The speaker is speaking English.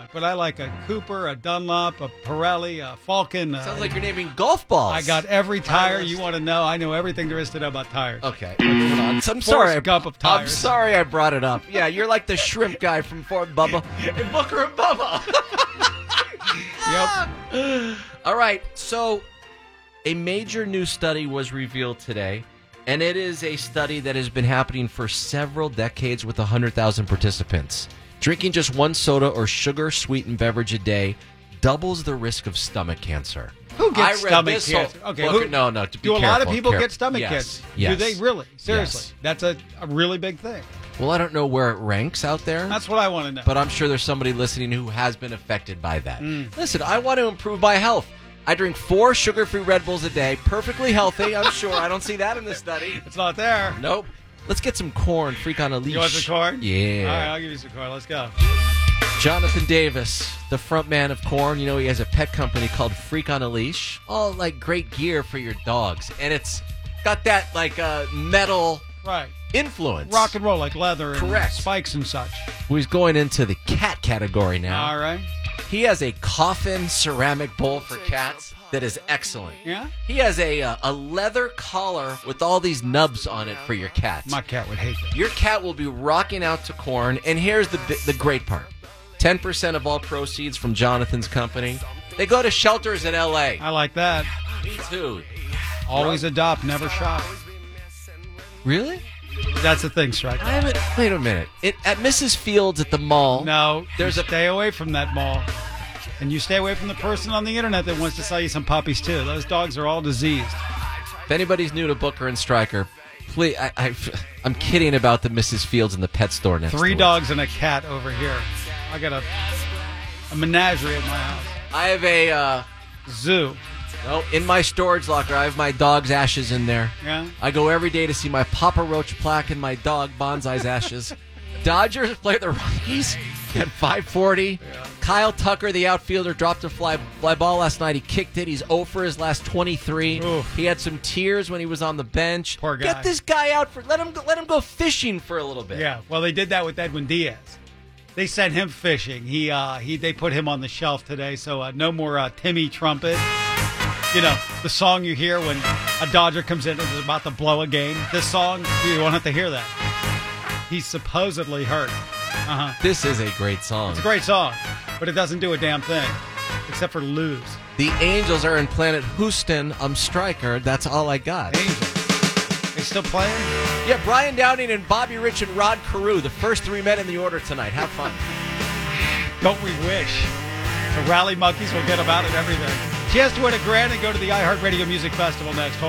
but I like a Cooper, a Dunlop, a Pirelli, a Falcon. Sounds like you're naming golf balls. I got every tire you want to know. I know everything there is to know about tires. Okay. Hold on. I'm sorry. Gump of tires. I'm sorry I brought it up. Yeah, you're like the shrimp guy from Fort Bubba. And Booker and Bubba. Yep. All right. So a major new study was revealed today, and it is a study that has been happening for several decades with 100,000 participants. Drinking just one soda or sugar-sweetened beverage a day doubles the risk of stomach cancer. Who gets stomach this cancer? Okay, Booker, no. Do a lot of people get stomach cancer? Yes. Do they really? Seriously? Yes. That's a really big thing. Well, I don't know where it ranks out there. That's what I want to know. But I'm sure there's somebody listening who has been affected by that. Listen, I want to improve my health. I drink 4 sugar-free Red Bulls a day, perfectly healthy, I'm sure. I don't see that in the study. It's not there. Nope. Let's get some corn, Freak on a Leash. You want some corn? Yeah. All right, I'll give you some corn. Let's go. Jonathan Davis, the front man of Korn, you know, he has a pet company called Freak on a Leash. All, like, great gear for your dogs. And it's got that, like, metal influence. Rock and roll, like leather and Correct. spikes and such. He's going into the cat category now. All right. He has a coffin ceramic bowl for cats that is excellent. Yeah? He has a leather collar with all these nubs on it for your cats. My cat would hate that. Your cat will be rocking out to Korn, and here's the great part. 10% of all proceeds from Jonathan's company, they go to shelters in L.A. I like that. Me too. Always adopt, never shop. Really? That's the thing, Striker. I haven't. Wait a minute. At Mrs. Fields at the mall. No, there's stay away from that mall. And you stay away from the person on the internet that wants to sell you some puppies, too. Those dogs are all diseased. If anybody's new to Booker and Stryker, please, I'm kidding about the Mrs. Fields in the pet store next 3 door. dogs and a cat over here. I got a menagerie at my house. I have a zoo. No, in my storage locker, I have my dog's ashes in there. Yeah? I go every day to see my Papa Roach plaque and my dog Bonsai's ashes. Dodgers play the Rockies at 5:40. Yeah. Kyle Tucker, the outfielder, dropped a fly ball last night. He kicked it. He's 0 for his last 23. Oof. He had some tears when he was on the bench. Poor guy. Get this guy out for let him go fishing for a little bit. Yeah, well, they did that with Edwin Diaz. They sent him fishing. They put him on the shelf today, so no more Timmy Trumpet. You know, the song you hear when a Dodger comes in and is about to blow a game. This song, you won't have to hear that. He's supposedly hurt. This is a great song. It's a great song, but it doesn't do a damn thing, except for lose. The Angels are in Planet Houston. I'm Stryker. That's all I got. Angels. They still playing? Yeah, Brian Downing and Bobby Rich and Rod Carew, the first 3 men in the order tonight. Have fun. Don't we wish? The Rally Monkeys will get them out and everything. Chance to win $1,000 and go to the iHeartRadio Music Festival next.